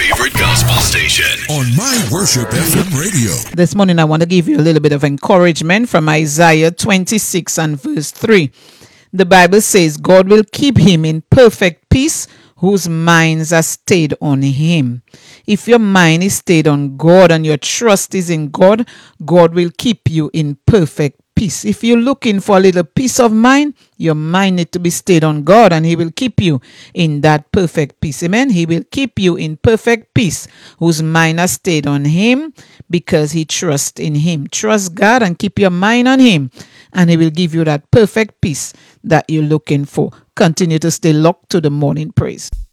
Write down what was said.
favorite gospel station on My Worship FM radio. This morning I want to give you a little bit of encouragement from Isaiah 26 and verse 3. The Bible says, God will keep him in perfect peace whose minds are stayed on him. If your mind is stayed on God and your trust is in God, God will keep you in perfect peace. If you're looking for a little peace of mind, your mind needs to be stayed on God and he will keep you in that perfect peace. Amen. He will keep you in perfect peace whose mind are stayed on him because he trusts in him. Trust God and keep your mind on him and he will give you that perfect peace that you're looking for. Continue to stay locked to the morning praise.